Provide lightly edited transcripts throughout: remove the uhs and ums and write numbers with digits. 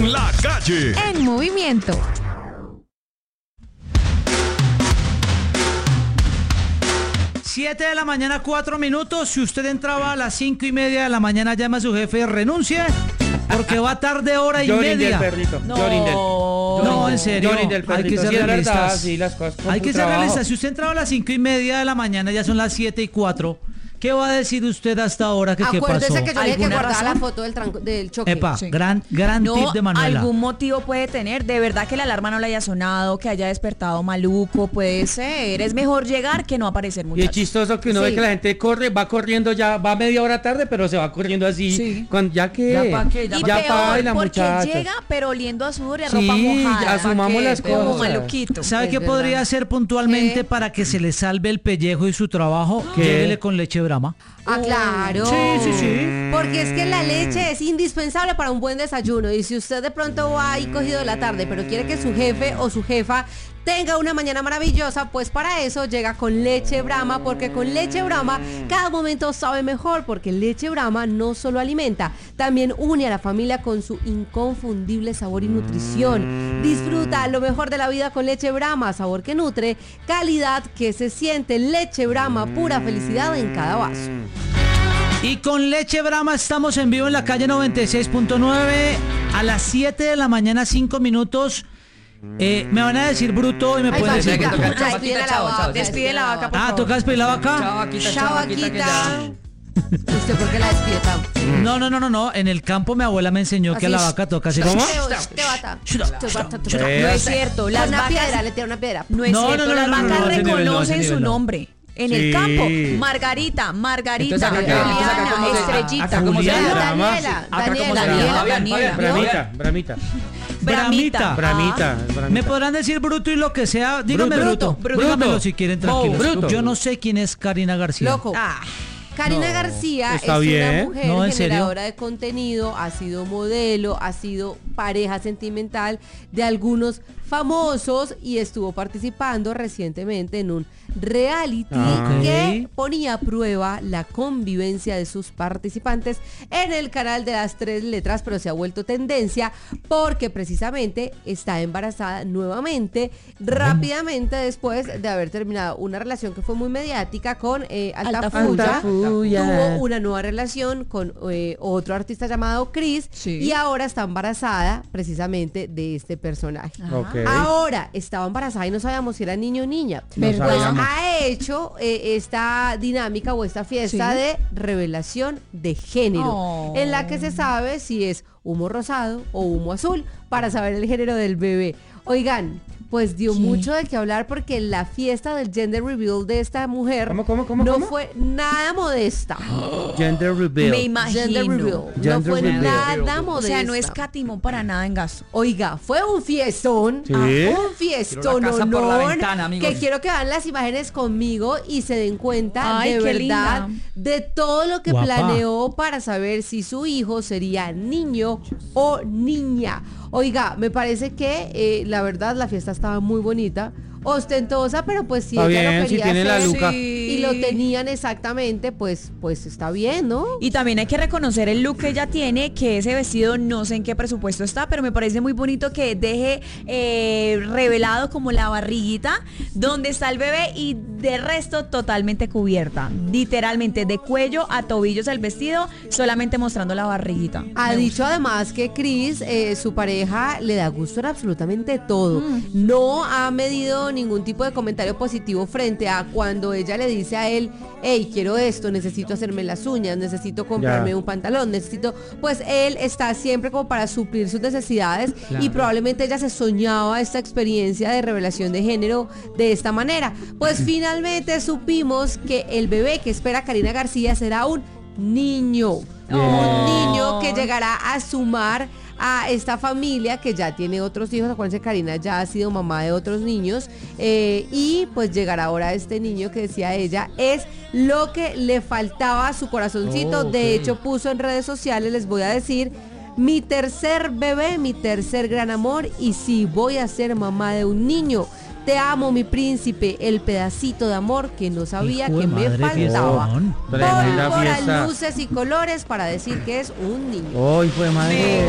La Calle. En movimiento. Siete de la mañana, 4 minutos. Si usted entraba a las 5:30 de la mañana, llama a su jefe y renuncie, porque va tarde hora y media. No, en serio. Hay que ser realistas. Hay que ser realistas. Si usted entraba a las 5:30 de la mañana, ya son las 7:04. ¿Qué va a decir usted hasta ahora qué pasó? Acuérdese que yo le dije que guardara razón? la foto del choque. Epa, Sí. gran tip de Manuela. Algún motivo puede tener, de verdad que la alarma no le haya sonado, que haya despertado maluco, puede ser. Es mejor llegar que no aparecer, Y muchachos. es chistoso que uno ve que la gente va corriendo ya, va media hora tarde, pero se va corriendo así. Sí. Ya que. Y Ya peor, baila, porque muchachos. llega pero oliendo a sudor y a Sí, ropa mojada. asumamos las Como cosas. maluquito. ¿Sabe Es qué verdad. podría hacer puntualmente ¿Qué? para que se le salve el pellejo y su trabajo? ¿Qué? Llévele con leche Brahma. Ah, claro. Sí. Porque es que la leche es indispensable para un buen desayuno. Y si usted de pronto va ahí cogido de la tarde, pero quiere que su jefe o su jefa tenga una mañana maravillosa, pues para eso llega con leche Brahma, porque con leche Brahma cada momento sabe mejor, porque leche Brahma no solo alimenta, también une a la familia con su inconfundible sabor y nutrición. Disfruta lo mejor de la vida con leche Brahma, sabor que nutre, calidad que se siente. Leche Brahma, pura felicidad en cada vaso. Y con leche Brahma estamos en vivo en la calle 96.9 a las 7 de la mañana, 5 minutos. Me van a decir bruto y me Ay, pueden decir vaquita, bruto. ya, despide la vaca, Despide la vaca, por Ah, favor. ¿toca despedir la vaca? Chao, vaquita. ¿Usted por qué la despide tan? No. En el campo mi abuela me enseñó que a la Así. vaca toca hacer... ¿Cómo? Te bata. No es cierto, las Una vacas piedra, le tira una piedra. No es No, cierto, no, no, las no, no, vacas no, ese nivel no, reconocen ese su nivel no. nombre. En el Sí. campo, Margarita, Entonces, acá Juliana, se- Estrellita, acá cómo se llama. Daniela. Bramita. Me podrán decir bruto y lo que sea. Dígame bruto. Dígamelo si quieren, tranquilos. Bruto. Yo no sé quién es Karina García. Loco. Karina García es está una bien. mujer No, ¿en serio? generadora de contenido, ha sido modelo, ha sido pareja sentimental de algunos famosos y estuvo participando recientemente en un reality Ok. que ponía a prueba la convivencia de sus participantes en el canal de las 3 letras, pero se ha vuelto tendencia porque precisamente está embarazada nuevamente, rápidamente después de haber terminado una relación que fue muy mediática con Altafulla. Tuvo una nueva relación con otro artista llamado Chris y ahora está embarazada precisamente de este personaje. Ok. Ahora estaba embarazada y no sabíamos si era niño o niña. No Pues sabíamos. ha hecho esta dinámica o esta fiesta Sí. de revelación de género, Oh. en la que se sabe si es humo rosado o humo azul para saber el género del bebé. Oigan, pues dio mucho de qué hablar porque la fiesta del gender reveal de esta mujer ¿Cómo? no fue nada modesta. Gender reveal. Me imagino. Gender reveal. No Gender fue reveal. nada O modesta. sea, no escatimó para nada en gasto. Oiga, fue un fiestón. Sí. Un fiestón, Tiró la casa por la honor, ventana, amigos. que quiero que vean las imágenes conmigo y se den cuenta Ay, de qué verdad linda. de todo lo que Guapa. planeó para saber si su hijo sería niño o niña. Oiga, me parece que la verdad la fiesta estaba muy bonita, ostentosa, pero pues si Está ella bien, lo si quería tiene la hacer luca. y lo tenían exactamente, pues está bien, ¿no? Y también hay que reconocer el look que ella tiene, que ese vestido no sé en qué presupuesto está, pero me parece muy bonito que deje revelado como la barriguita donde está el bebé y de resto totalmente cubierta, literalmente de cuello a tobillos el vestido, solamente mostrando la barriguita. Ha dicho además que Chris, su pareja, le da gusto en absolutamente todo. No ha medido ningún tipo de comentario positivo frente a cuando ella le dice a él, hey, quiero esto, necesito hacerme las uñas, necesito comprarme un pantalón, necesito... Pues él está siempre como para suplir sus necesidades y probablemente ella se soñaba esta experiencia de revelación de género de esta manera. Pues finalmente supimos que el bebé que espera Karina García será un niño. Un niño que llegará a sumar a esta familia que ya tiene otros hijos. Acuérdense, Karina ya ha sido mamá de otros niños y pues llegará ahora este niño que decía ella es lo que le faltaba a su corazoncito. De hecho puso en redes sociales, les voy a decir, mi tercer bebé, mi tercer gran amor, y sí, voy a ser mamá de un niño. Te amo, mi príncipe, el pedacito de amor que no sabía Hijo que de me madre, faltaba. fiestón. Pólvora, luces y colores para decir que es un niño. ¡Oh, hijo de madre!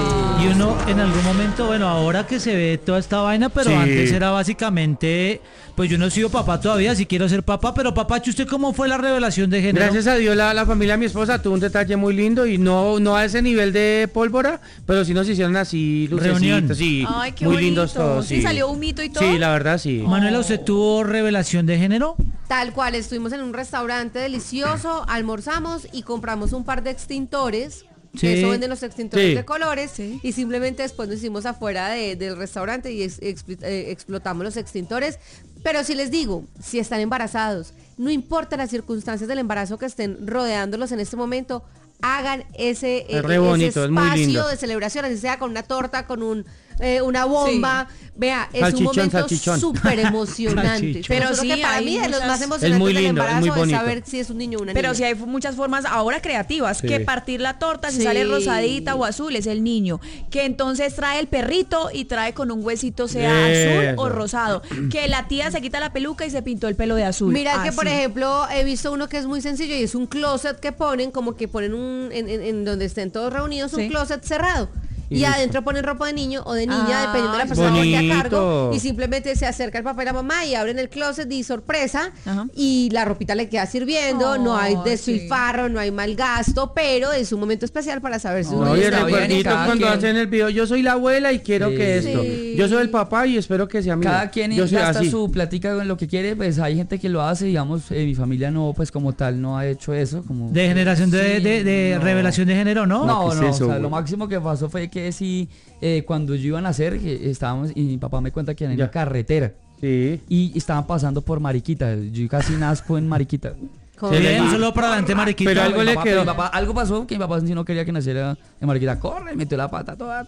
Y uno en algún momento, bueno, ahora que se ve toda esta vaina, pero Sí. antes era básicamente, pues yo no he sido papá todavía, si quiero ser papá, pero papacho, ¿usted cómo fue la revelación de género? Gracias a Dios la familia de mi esposa tuvo un detalle muy lindo y no a ese nivel de pólvora, pero sí nos hicieron así Reunión. lucecitas, sí, Ay, qué muy bonito. lindos todos. Sí, salió un mito y todo. Sí, la verdad sí. Manuela, ¿usted tuvo revelación de género? Tal cual, estuvimos en un restaurante delicioso, almorzamos y compramos un par de extintores. Sí. Eso venden los extintores Sí. de colores. Sí. Y simplemente después nos hicimos afuera del restaurante y explotamos los extintores. Pero si les digo, si están embarazados, no importa las circunstancias del embarazo que estén rodeándolos en este momento, hagan ese bonito, es muy espacio lindo. de celebración, así sea con una torta, con una bomba. Vea, es un momento Salchichón. súper emocionante. Salchichón. Pero Pero sí, que para hay mí de los muchas- más Es emocionantes muy del lindo, es embarazo muy es bonito. saber si es un niño o una Pero niña. sí hay muchas formas ahora creativas, Sí. que partir la torta, si Sí. sale rosadita o azul, es el niño. Que entonces trae el perrito y trae con un huesito, sea azul Eso. o rosado. Que la tía se quita la peluca y se pintó el pelo de azul. Mira que, Así. por ejemplo, he visto uno que es muy sencillo y es un closet que ponen, como que ponen en donde estén todos reunidos, un Sí. closet cerrado. Y Y listo. adentro ponen ropa de niño o de niña, Ah, dependiendo de la persona que esté a cargo. bonito. Y simplemente se acerca el papá y la mamá y abren el closet y sorpresa. Ajá. Y la ropita le queda sirviendo, no hay Ay, despilfarro, no hay mal gasto, pero es un momento especial para saber si No, uno No, y el está bien, recuerdito cada cuando quien. hacen el video, yo soy la abuela y quiero Sí. que esto. Sí. Yo soy el papá y espero que sea mío. Cada quien yo soy gasta así. su platica en lo que quiere, pues hay gente que lo hace, digamos, mi familia no, pues como tal, no ha hecho eso. Como, De generación de, Sí, de no. revelación de género, ¿no? No, ¿qué es no, eso, o sea, güey? lo máximo que pasó fue que sí, cuando yo iba a nacer, que estábamos, y mi papá me cuenta que en Ya. la carretera, Sí. y estaban pasando por Mariquita, yo casi nazco en Mariquita. Con- Sí, Bien, le- solo para adelante, mariquita. Pero algo Mi le papá- quedó. mi papá- algo pasó que mi papá sí no quería que naciera en Mariquita. Corre, metió la pata toda.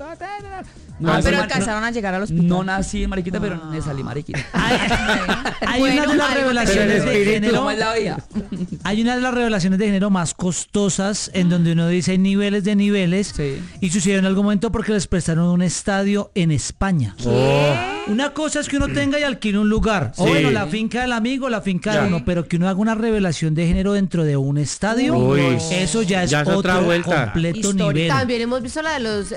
No, Ah, nací pero en alcanzaron a llegar al hospital. No nací en Mariquita, pero me salí Mariquita. Hay Bueno, una de las algo revelaciones te- de Espíritu, género. ¿Cómo es la vida? Hay una de las revelaciones de género más costosas en donde uno dice hay niveles de niveles Sí. y sucedió en algún momento porque les prestaron un estadio en España. Una cosa es que uno tenga y alquile un lugar, o Sí. bueno, la finca del amigo, la finca de Ya. uno, pero que uno haga una revelación de género dentro de un estadio, Uy, eso ya es otra otro vuelta. completo Histórico. nivel. También hemos visto la de los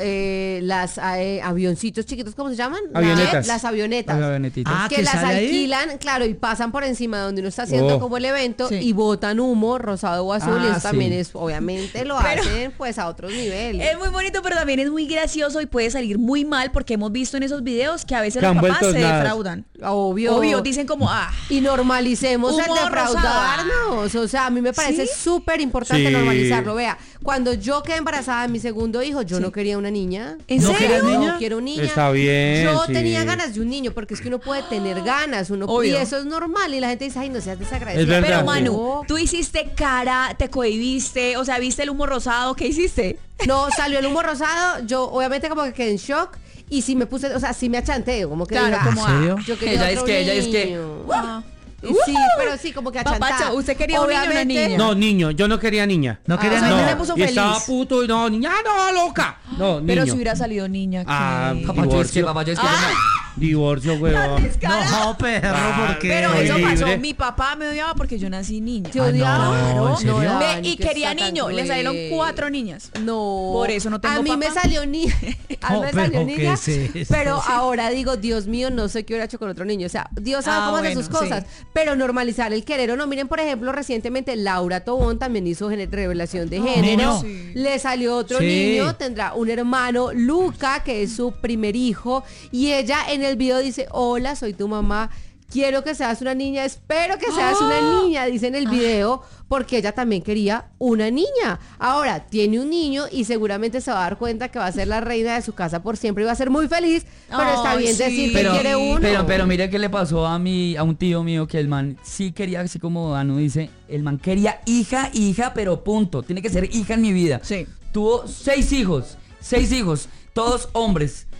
avioncitos chiquitos, ¿cómo se llaman? Avionetas. Las avionetas. Las avionetitas. Ah, que que las sale ahí. alquilan, claro, y pasan por encima de donde uno está haciendo Oh. como el evento Sí. y botan humo rosado o azul y Ah, eso también sí. es, obviamente lo Pero- hacen pues a otros niveles. Es muy bonito, pero también es muy gracioso y puede salir muy mal porque hemos visto en esos videos que a veces Que los han papás vuelto se nada. defraudan. Obvio. Obvio, dicen como, Y normalicemos el Humor defraudarnos. O sea, a mí me parece ¿Sí? súper importante Sí. normalizarlo. Vea, cuando yo quedé embarazada de mi segundo hijo, yo no quería una niña. ¿En ¿No serio? querías niña? No quiero un niño. Está bien, Yo sí. tenía ganas de un niño, porque es que uno puede tener ganas, uno Obvio. y eso es normal. Y la gente dice, ay, no seas desagradecida. Es verdad. Pero Sí. Manu, tú hiciste cara, te cohibiste, o sea, viste el humo rosado, ¿qué hiciste? No, salió el humo rosado, yo obviamente como que quedé en shock. Y sí me puse, o sea, sí me achanté, como que Claro, dije, como, ¿En serio? yo quería Ella es otro que, ella es que- niño. Ah. Sí, pero sí, como que achantada. Papacho, ¿usted quería un niño o una Obviamente- niña? No, niño, yo no quería niña. No quería o sea, niña. usted se puso y estaba feliz. puto y no, niña, no, loca. No, Pero niño. si hubiera salido niña, ¿qué? Ah, Papá, yo es que, papá, yo es que. Divorcio, weón. No, perro, Ah, porque Pero eso Libre. pasó, mi papá me odiaba porque yo nací niña. ¿Te odiaba? no, ¿en serio? Dani, Y que quería está tan niño, le salieron cruel. 4 niñas. No. Por eso no tengo A mí me papá. salió niña. A mí No, me pero salió ¿qué niña. es eso? Pero ahora digo, Dios mío, no sé qué hubiera hecho con otro niño. O sea, Dios sabe Ah, cómo hacer bueno, sus cosas. sí. Pero normalizar el querer o no. Miren, por ejemplo, recientemente Laura Tobón también hizo revelación de Oh, género. niño. Sí. Le salió otro Sí. niño, tendrá un hermano, Luca, que es su primer hijo. Y ella en el video dice, hola, soy tu mamá. Quiero que seas una niña, espero que seas una niña, dice en el video, porque ella también quería una niña. Ahora, tiene un niño y seguramente se va a dar cuenta que va a ser la reina de su casa por siempre y va a ser muy feliz, pero está Ay, bien sí. decir que Pero, quiere uno. pero mire qué le pasó a un tío mío que el man sí quería, así como Anu dice, el man quería hija, pero punto. Tiene que ser hija en mi vida. Sí. Tuvo 6 hijos, todos hombres.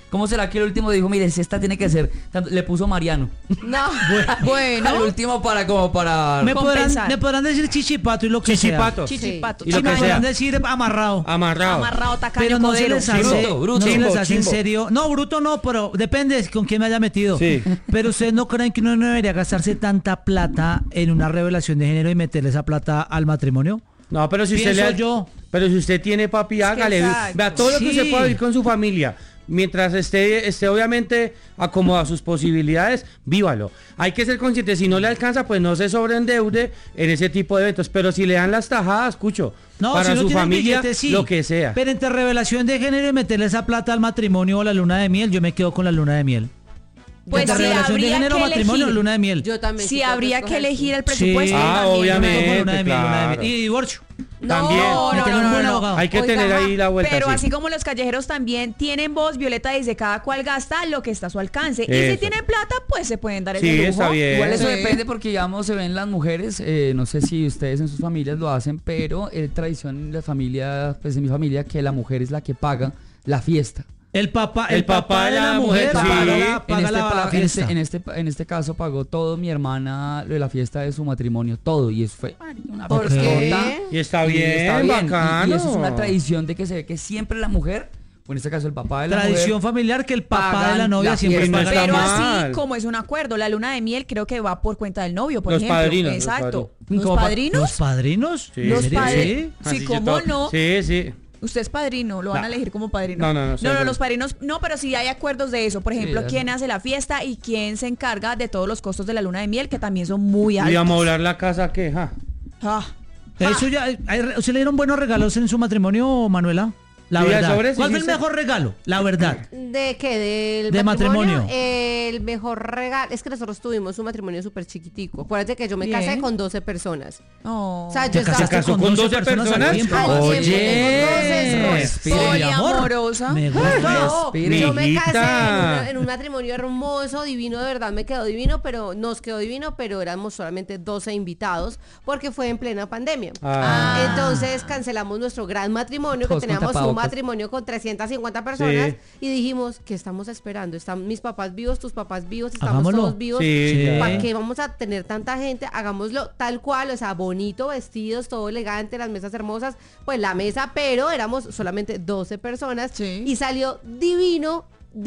¿Cómo será que el último dijo, mire, si esta tiene que ser? Le puso Mariano. No. Bueno. Al último para Me podrán decir chichipato y lo que Chichipato. Chichipato. Y lo que me podrán sea. decir amarrado. Amarrado, tacaño, Pero no se codero. les hace, Bruto. no se les hace en Chimbo. serio. No, bruto no, pero depende con quién me haya metido. Sí. Pero ustedes no creen que uno no debería gastarse tanta plata en una revelación de género y meterle esa plata al matrimonio. No, pero si usted Pienso yo. Pero si usted tiene papi, hágale. exacto. Vea todo lo que Sí. usted pueda vivir con su familia. Mientras esté obviamente acomoda sus posibilidades, vívalo. Hay que ser consciente, si no le alcanza, pues no se sobreendeude en ese tipo de eventos. Pero si le dan las tajadas, escucho, No, para si no su tienen familia, billete, sí. lo que sea. Pero entre revelación de género y meterle esa plata al matrimonio o la luna de miel, yo me quedo con la luna de miel. Pues Entre sí, revelación de habría género, que matrimonio o elegir. luna de miel. Yo también. Si sí tengo habría que escoger. elegir el presupuesto. Ah, también. obviamente. Yo me quedo con luna de miel, luna de miel. claro. Y divorcio. También. Meter un buen abogado. Hay que Oiga, tener ahí la vuelta. Pero sí. así como los callejeros también tienen voz, Violeta dice cada cual gasta lo que está a su alcance. Y Eso. si tienen plata, pues se pueden dar ese Sí, lujo. está bien. Igual eso Sí. depende porque, digamos, se ven las mujeres, no sé si ustedes en sus familias lo hacen, pero es tradición en la familia, pues en mi familia, que la mujer es la que paga la fiesta. El papá de la mujer sí. paga la fiesta. En este caso pagó todo mi hermana lo de la fiesta de su matrimonio, todo. Y eso fue una ¿Por fiestota. qué? Y está Y bien, está bien, bacano. y eso es una tradición de que se ve que siempre la mujer, o en este caso el papá de la Tradición mujer, familiar que el papá pagan de la novia la siempre fiesta. paga. Está Pero mal. así como es un acuerdo, la luna de miel creo que va por cuenta del novio, por Los ejemplo. padrinos, los Exacto. ¿Los ¿Los padrinos? ¿Los padrinos? Sí. ¿En Los serio? padres. Sí. Sí, Así ¿cómo yo no? Sí, sí. Usted es padrino, lo van a elegir como padrino. No, sí, No, sí. los padrinos, no, pero sí hay acuerdos de eso. Por ejemplo, Sí, quién hace la fiesta y quién se encarga de todos los costos de la luna de miel, que también son muy Y altos. a amoblar la casa, ¿qué? Ja. Ah. Eso ya, ¿se le dieron buenos regalos en su matrimonio, Manuela? La Sí, verdad. sobre sí, ¿Cuál fue sí, el sí. mejor regalo? La verdad. ¿De qué? ¿Del De matrimonio. El mejor regalo. Es que nosotros tuvimos un matrimonio súper chiquitico. Acuérdate que yo me Bien. casé con 12 personas. Oh. O sea, yo ¿Te estaba. casaste casó con 12 al personas? tiempo? Al Oye. tiempo, tengo 12 Respire, mi amor. Poliamorosa. Me gusta. No, Respire. yo me casé Mijita. en un matrimonio hermoso, divino, de verdad me quedó divino, pero nos quedó divino, pero éramos solamente 12 invitados porque fue en plena pandemia. Ah. Entonces cancelamos nuestro gran matrimonio, Todos que con teníamos un tapabocas. matrimonio con 350 personas Sí. y dijimos, ¿qué estamos esperando? Están mis papás vivos, tus papás vivos, estamos Hagámoslo. todos vivos. Sí, Sí. ¿Para qué vamos a tener tanta gente? Hagámoslo tal cual, o sea, bonito, vestidos, todo elegante, las mesas hermosas, pues la mesa, pero éramos solamente 12 personas Sí. y salió divino.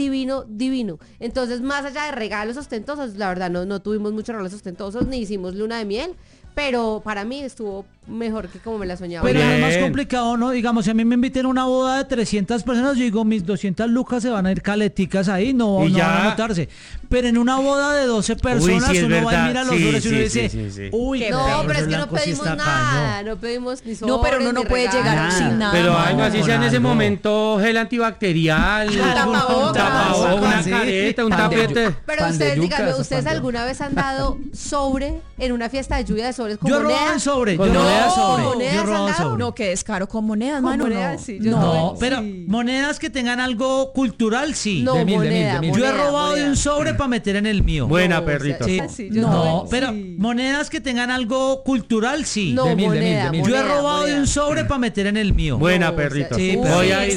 Entonces, más allá de regalos ostentosos, la verdad no tuvimos muchos regalos ostentosos, ni hicimos luna de miel, pero para mí estuvo mejor que como me la soñaba. Pero Bien. no es más complicado, ¿no? Digamos, si a mí me inviten a una boda de 300 personas, yo digo, mis 200 lucas se van a ir caleticas ahí, no, Y no ya. van a notarse. Pero en una boda de 12 personas, sí, es uno va y verdad. mira los Sí, sobres y uno sí, dice, sí. uy, Qué No, feo. pero es que no blanco sí pedimos está nada, cañón. no pedimos ni No, pero uno sobres, no ni puede llegar regalos. sin nada. Pero No, algo así con sea en ese algo. momento, gel antibacterial, tapabocas. tapabocas, una Sí. careta, un Pan de tapete. yuca. Pero Pan de ustedes, yuca, díganme, eso es ¿ustedes pan de- alguna vez han dado sobre en una fiesta de lluvia de sobres con Yo he moneda? robado en sobre, yo Con he robado monedas. sobre. ¿Monedas Yo he robado han en dado? sobre. No, que descaro con monedas, Con mano. monedas, no. sí, yo No, tuve- pero sí. monedas que tengan algo cultural, sí. No, de mil, moneda, de mil. Yo he moneda, robado de moneda. un sobre para meter en el mío. Buena, No, perrito. o sea, Sí. sí, yo No, tuve- pero sí. monedas que tengan algo cultural, sí. No, de mil, moneda, de mil. Yo he moneda, robado de moneda. un sobre para meter en el mío. Buena, No, perrito. sí, Voy pero- a ir